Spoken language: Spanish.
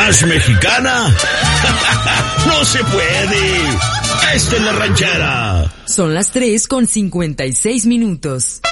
¿Más mexicana? ¡No se puede! ¡Esta es la ranchera! Son las 3:56.